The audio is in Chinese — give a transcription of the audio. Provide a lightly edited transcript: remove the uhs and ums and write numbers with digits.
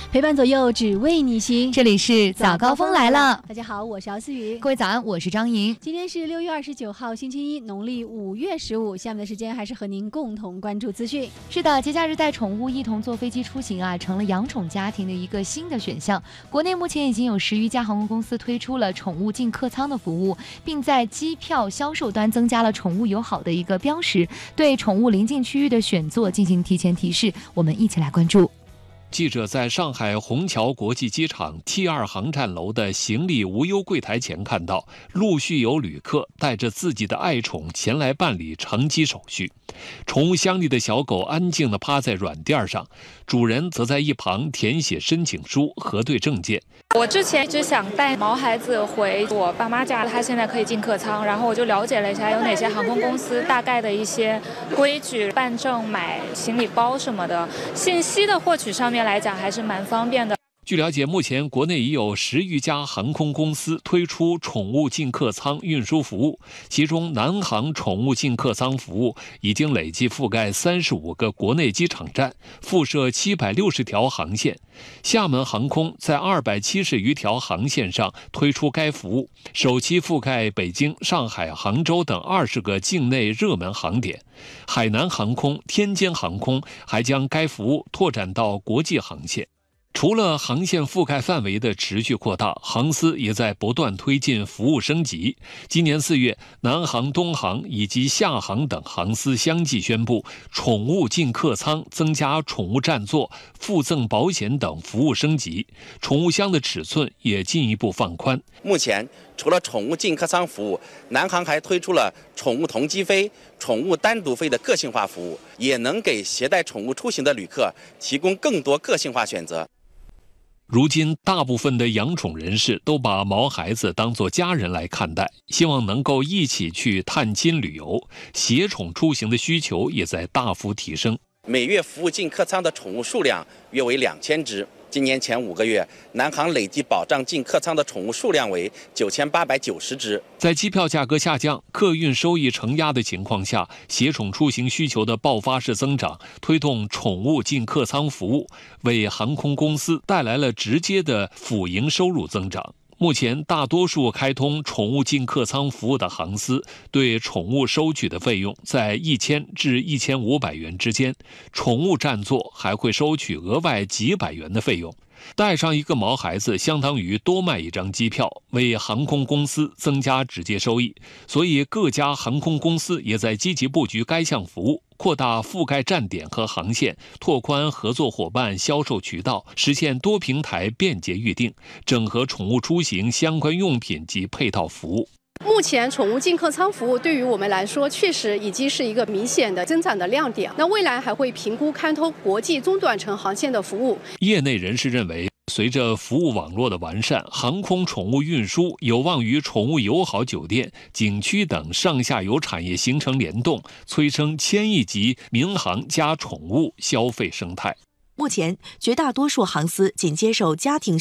陪伴左右，只为你行。 这里是早高峰来了， 大家好，我是姚思雨。 各位早安，我是张莹。 今天是6月29号，星期一，农历5月15。下面的时间还是和您共同关注资讯。 是的，节假日带宠物一同坐飞机出行啊，成了养宠家庭的一个新的选项。国内目前已经有10余家航空公司推出了宠物进客舱的服务，并在机票销售端增加了宠物友好的一个标识，对宠物临近区域的选座进行提前提示。我们一起来关注。 记者在上海虹桥国际机场 T2 航站楼的行李无忧柜台前看到，陆续有旅客带着自己的爱宠前来办理乘机手续。宠物箱里的小狗安静地趴在软垫上，主人则在一旁填写申请书、核对证件。 我之前一直想带毛孩子回我爸妈家，他现在可以进客舱，然后我就了解了一下有哪些航空公司大概的一些规矩、办证、买行李包什么的，信息的获取上面来讲还是蛮方便的。 据了解，目前国内已有10余家航空公司推出宠物进客舱运输服务，其中南航宠物进客舱服务已经累计覆盖35个国内机场站，附设760条航线。厦门航空在270余条航线上推出该服务，首期覆盖北京、上海、杭州等20个境内热门航点。海南航空、天津航空还将该服务拓展到国际航线。除了航线覆盖范围的持续扩大，航司也在不断推进服务升级。今年4月，南航、东航以及厦航等航司相继宣布，宠物进客舱增加宠物占座、附赠保险等服务升级，宠物箱的尺寸也进一步放宽。 目前，除了宠物进客舱服务，南航还推出了宠物同机飞、宠物单独飞的个性化服务，也能给携带宠物出行的旅客提供更多个性化选择。 如今，大部分的养宠人士都把毛孩子当作家人来看待，希望能够一起去探亲旅游，携宠出行的需求也在大幅提升。 每月服务进客舱的宠物数量约为2000只。今年前5个月，南航累计保障进客舱的宠物数量为9890只。 在机票价格下降、客运收益承压的情况下，携宠出行需求的爆发式增长，推动宠物进客舱服务，为航空公司带来了直接的辅营收入增长。目前，大多数开通宠物进客舱服务的航司对宠物收取的费用在1000至1500元之间，宠物占座还会收取额外几百元的费用。带上一个毛孩子相当于多卖一张机票，为航空公司增加直接收益。所以各家航空公司也在积极布局该项服务，扩大覆盖站点和航线，拓宽合作伙伴销售渠道，实现多平台便捷预订，整合宠物出行相关用品及配套服务。 目前宠物进客舱服务对于我们来说确实已经是一个明显的增长的亮点，那未来还会评估开通国际中短程航线的服务。 业内人士认为，随着服务网络的完善，航空宠物运输有望与宠物友好酒店、景区等上下游产业形成联动，催生1000亿级民航加宠物消费生态。 目前，绝大多数航司仅接受家庭